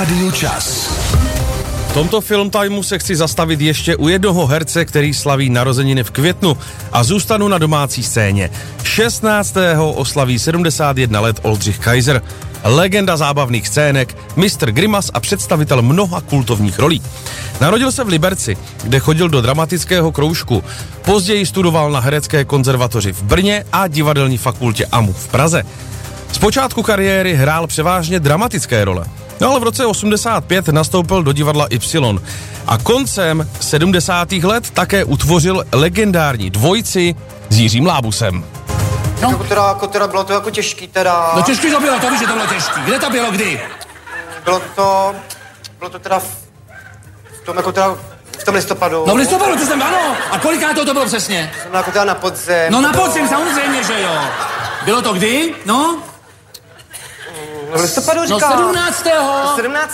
Rádiu Čas. V tomto Film Timeu se chci zastavit ještě u jednoho herce, který slaví narozeniny v květnu a zůstanu na domácí scéně. 16. oslaví 71 let Oldřich Kaiser. Legenda zábavných scének, mistr grimas a představitel mnoha kultovních rolí. Narodil se v Liberci, kde chodil do dramatického kroužku. Později studoval na herecké konzervatoři v Brně a divadelní fakultě AMU v Praze. Z počátku kariéry hrál převážně dramatické role. No ale v roce 85 nastoupil do divadla Y a koncem 70. let také utvořil legendární dvojici s Jiřím Lábusem. No. Jako teda bylo to jako těžký teda. No těžký to bylo, to víš, že to bylo těžký. Kde to bylo, kdy? Bylo to teda v tom listopadu. No v listopadu, to jsem, ano. A koliká to bylo přesně? To jsem jako teda na podzim. No na podzim, samozřejmě, že jo. Bylo to kdy? No? No v listopadu říkám. No 17.